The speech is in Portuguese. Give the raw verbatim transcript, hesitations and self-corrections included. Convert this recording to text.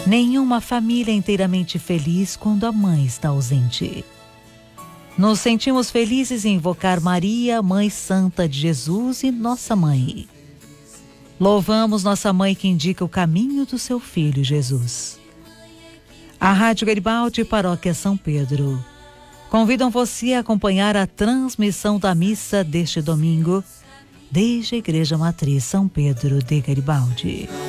Nenhuma família é inteiramente feliz quando a mãe está ausente. Nos sentimos felizes em invocar Maria, Mãe Santa de Jesus e Nossa Mãe. Louvamos Nossa Mãe que indica o caminho do seu Filho Jesus. A Rádio Garibaldi, Paróquia São Pedro, convidam você a acompanhar a transmissão da missa deste domingo, desde a Igreja Matriz São Pedro de Garibaldi.